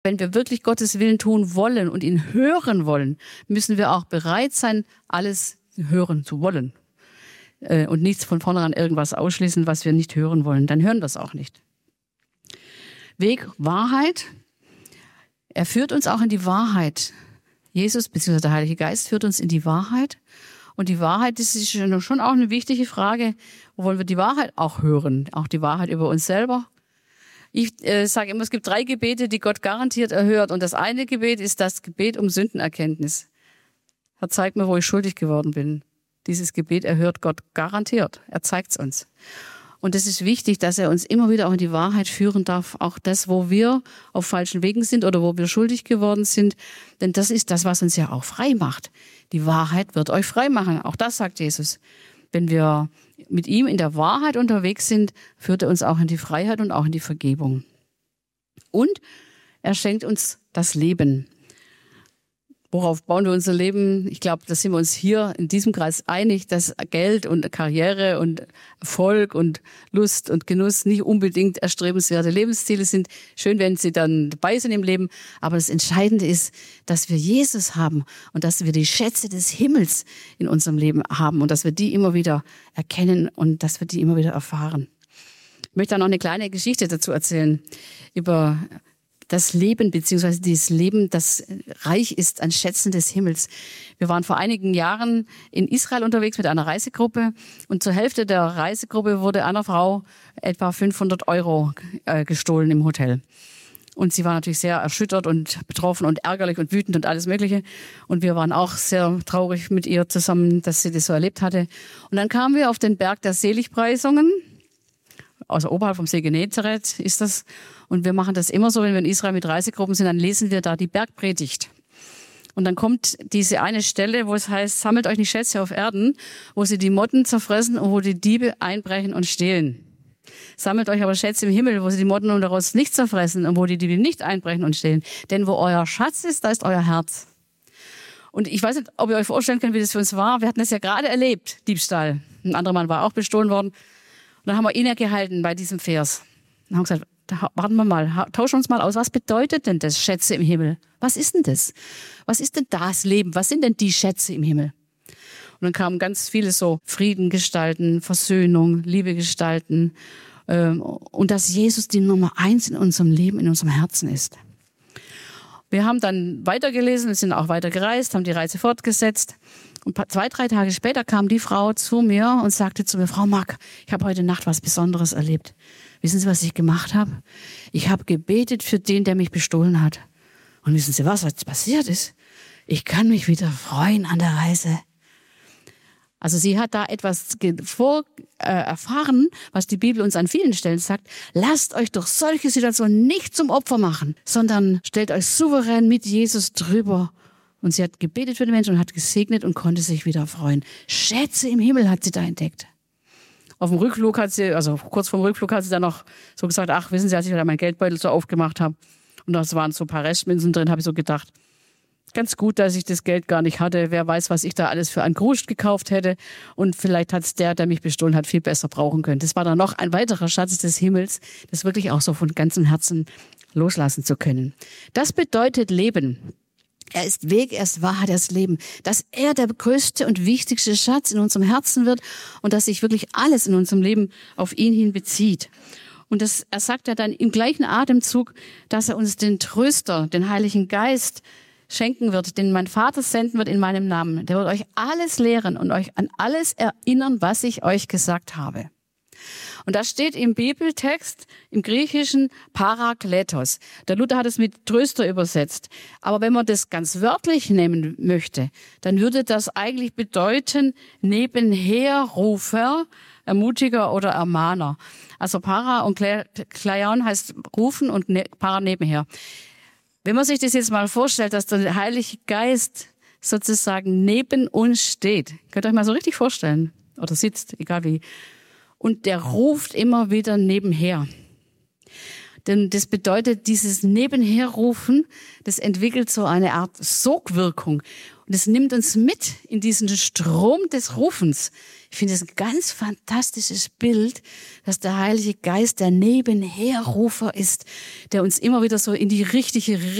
Wenn wir wirklich Gottes Willen tun wollen und ihn hören wollen, müssen wir auch bereit sein, alles hören zu wollen. Und nichts von vornherein irgendwas ausschließen, was wir nicht hören wollen. Dann hören wir es auch nicht. Weg, Wahrheit. Er führt uns auch in die Wahrheit. Jesus bzw. der Heilige Geist führt uns in die Wahrheit. Und die Wahrheit, das ist schon auch eine wichtige Frage. Wo wollen wir die Wahrheit auch hören? Auch die Wahrheit über uns selber. Ich sage immer, es gibt 3 Gebete, die Gott garantiert erhört. Und das eine Gebet ist das Gebet um Sündenerkenntnis. Herr, zeig mir, wo ich schuldig geworden bin. Dieses Gebet erhört Gott garantiert. Er zeigt es uns. Und es ist wichtig, dass er uns immer wieder auch in die Wahrheit führen darf. Auch das, wo wir auf falschen Wegen sind oder wo wir schuldig geworden sind. Denn das ist das, was uns ja auch frei macht. Die Wahrheit wird euch frei machen. Auch das sagt Jesus. Wenn wir mit ihm in der Wahrheit unterwegs sind, führt er uns auch in die Freiheit und auch in die Vergebung. Und er schenkt uns das Leben. Worauf bauen wir unser Leben? Ich glaube, da sind wir uns hier in diesem Kreis einig, dass Geld und Karriere und Erfolg und Lust und Genuss nicht unbedingt erstrebenswerte Lebensziele sind. Schön, wenn sie dann dabei sind im Leben. Aber das Entscheidende ist, dass wir Jesus haben und dass wir die Schätze des Himmels in unserem Leben haben und dass wir die immer wieder erkennen und dass wir die immer wieder erfahren. Ich möchte da noch eine kleine Geschichte dazu erzählen über das Leben, beziehungsweise dieses Leben, das reich ist an Schätzen des Himmels. Wir waren vor einigen Jahren in Israel unterwegs mit einer Reisegruppe und zur Hälfte der Reisegruppe wurde einer Frau etwa 500 € gestohlen im Hotel. Und sie war natürlich sehr erschüttert und betroffen und ärgerlich und wütend und alles Mögliche. Und wir waren auch sehr traurig mit ihr zusammen, dass sie das so erlebt hatte. Und dann kamen wir auf den Berg der Seligpreisungen. Also oberhalb vom See Genezareth ist das. Und wir machen das immer so, wenn wir in Israel mit Reisegruppen sind, dann lesen wir da die Bergpredigt. Und dann kommt diese eine Stelle, wo es heißt, sammelt euch nicht Schätze auf Erden, wo sie die Motten zerfressen und wo die Diebe einbrechen und stehlen. Sammelt euch aber Schätze im Himmel, wo sie die Motten und daraus nicht zerfressen und wo die Diebe nicht einbrechen und stehlen. Denn wo euer Schatz ist, da ist euer Herz. Und ich weiß nicht, ob ihr euch vorstellen könnt, wie das für uns war. Wir hatten das ja gerade erlebt, Diebstahl. Ein anderer Mann war auch bestohlen worden. Und dann haben wir innegehalten bei diesem Vers. Und haben gesagt, warten wir mal, tauschen uns mal aus. Was bedeutet denn das Schätze im Himmel? Was ist denn das? Was ist denn das Leben? Was sind denn die Schätze im Himmel? Und dann kamen ganz viele so Frieden gestalten, Versöhnung, Liebe gestalten. Und dass Jesus die Nummer 1 in unserem Leben, in unserem Herzen ist. Wir haben dann weitergelesen, sind auch weiter gereist, haben die Reise fortgesetzt. Und 2-3 Tage später kam die Frau zu mir und sagte zu mir, Frau Mack, ich habe heute Nacht was Besonderes erlebt. Wissen Sie, was ich gemacht habe? Ich habe gebetet für den, der mich bestohlen hat. Und wissen Sie, was jetzt passiert ist? Ich kann mich wieder freuen an der Reise. Also sie hat da etwas erfahren, was die Bibel uns an vielen Stellen sagt. Lasst euch durch solche Situationen nicht zum Opfer machen, sondern stellt euch souverän mit Jesus drüber. Und sie hat gebetet für den Menschen und hat gesegnet und konnte sich wieder freuen. Schätze im Himmel hat sie da entdeckt. Auf dem Rückflug hat sie, also kurz vorm Rückflug hat sie dann noch so gesagt, ach, wissen Sie, als ich da meinen Geldbeutel so aufgemacht habe und da waren so ein paar Restmünzen drin, habe ich so gedacht, ganz gut, dass ich das Geld gar nicht hatte. Wer weiß, was ich da alles für einen Kruscht gekauft hätte. Und vielleicht hat es der mich bestohlen hat, viel besser brauchen können. Das war dann noch ein weiterer Schatz des Himmels, das wirklich auch so von ganzem Herzen loslassen zu können. Das bedeutet Leben. Er ist Weg, er ist Wahrheit, er ist Leben. Dass er der größte und wichtigste Schatz in unserem Herzen wird und dass sich wirklich alles in unserem Leben auf ihn hin bezieht. Und er sagt ja dann im gleichen Atemzug, dass er uns den Tröster, den Heiligen Geist schenken wird, den mein Vater senden wird in meinem Namen. Der wird euch alles lehren und euch an alles erinnern, was ich euch gesagt habe. Und da steht im Bibeltext, im Griechischen, Parakletos. Der Luther hat es mit Tröster übersetzt. Aber wenn man das ganz wörtlich nehmen möchte, dann würde das eigentlich bedeuten, Nebenherrufer, Ermutiger oder Ermahner. Also Para und Kleion heißt rufen und Para nebenher. Wenn man sich das jetzt mal vorstellt, dass der Heilige Geist sozusagen neben uns steht, könnt ihr euch mal so richtig vorstellen, oder sitzt, egal wie, und der ruft immer wieder nebenher. Denn das bedeutet, dieses Nebenherrufen, das entwickelt so eine Art Sogwirkung. Und es nimmt uns mit in diesen Strom des Rufens. Ich finde es ein ganz fantastisches Bild, dass der Heilige Geist der Nebenherrufer ist, der uns immer wieder so in die richtige